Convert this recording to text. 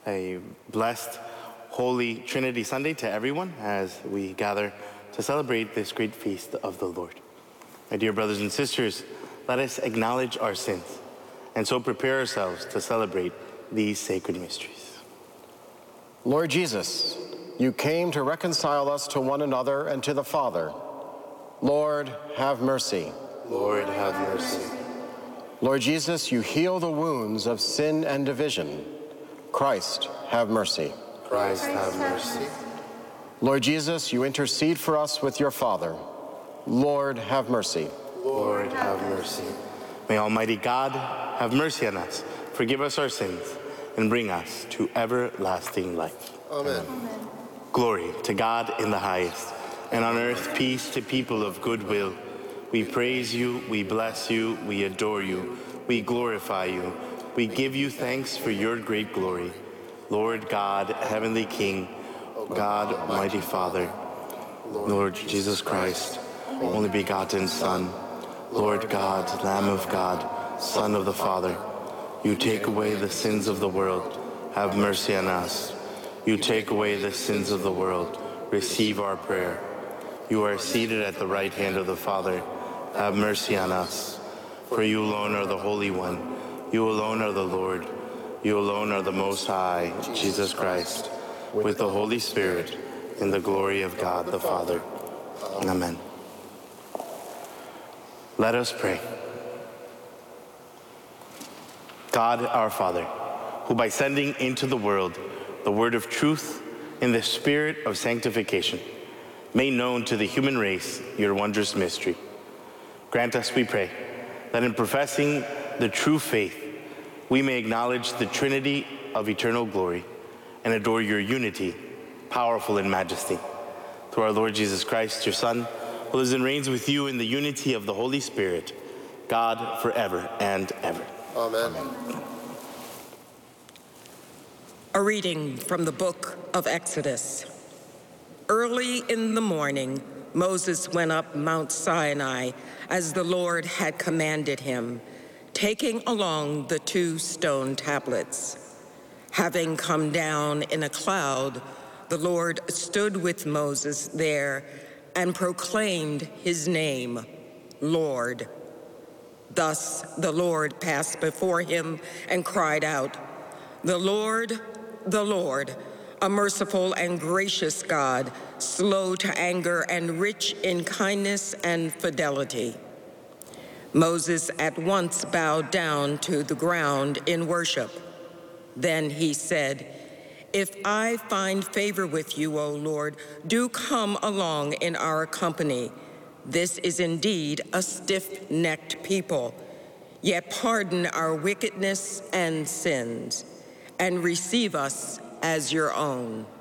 A blessed Holy Trinity Sunday to everyone as we gather to celebrate this great feast of the Lord. My dear brothers and sisters, let us acknowledge our sins and so prepare ourselves to celebrate these sacred mysteries. Lord Jesus, you came to reconcile us to one another and to the Father. Lord, have mercy. Lord, have mercy. Lord Jesus, you heal the wounds of sin and division. Christ, have mercy. Christ, have mercy. Lord Jesus, you intercede for us with your Father. Lord, have mercy. Lord, have mercy. May Almighty God have mercy on us, forgive us our sins, and bring us to everlasting life. Amen. Glory to God in the highest, and on earth peace to people of good will. We praise you, we bless you, we adore you, we glorify you. We give you thanks for your great glory. Lord God, heavenly King, God, mighty Father, Lord Jesus Christ, only begotten Son, Lord God, Lamb of God, Son of the Father, you take away the sins of the world, have mercy on us. You take away the sins of the world, receive our prayer. You are seated at the right hand of the Father, have mercy on us. For you alone are the Holy One, you alone are the Lord, you alone are the Most High, Jesus Christ, with the Holy Spirit, in the glory of God the Father. Amen. Let us pray. God our Father, who by sending into the world the word of truth in the spirit of sanctification, made known to the human race your wondrous mystery, grant us, we pray, that in professing the true faith, we may acknowledge the Trinity of eternal glory and adore your unity, powerful in majesty. Through our Lord Jesus Christ, your Son, who lives and reigns with you in the unity of the Holy Spirit, God forever and ever. Amen. A reading from the book of Exodus. Early in the morning, Moses went up Mount Sinai as the Lord had commanded him, taking along the 2 stone tablets. Having come down in a cloud, the Lord stood with Moses there and proclaimed his name, Lord. Thus the Lord passed before him and cried out, the Lord, a merciful and gracious God, slow to anger and rich in kindness and fidelity. Moses at once bowed down to the ground in worship. Then he said, if I find favor with you, O Lord, do come along in our company. This is indeed a stiff-necked people. Yet pardon our wickedness and sins, and receive us as your own.